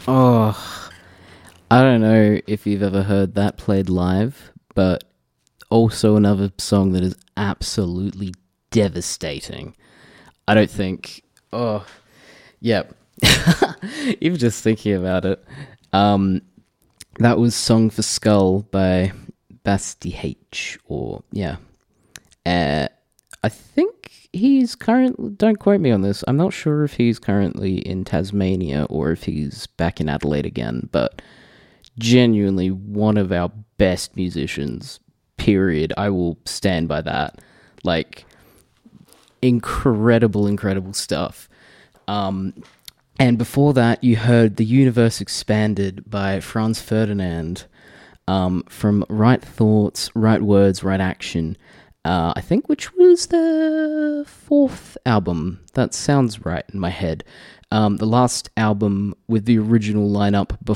Oh, I don't know if you've ever heard that played live, but also another song that is absolutely devastating. I don't think. Oh, yeah. Even just thinking about it. Um, that was Song for Skull by Basti H. Or, yeah. Uh, I think he's currently. Don't quote me on this. I'm not sure if he's currently in Tasmania or if he's back in Adelaide again, but genuinely one of our best musicians, period. I will stand by that. Like, incredible stuff. And before that, you heard The Universe Expanded by Franz Ferdinand, from Right Thoughts, Right Words, Right Action. I think which was the fourth album. That sounds right in my head. The last album with the original lineup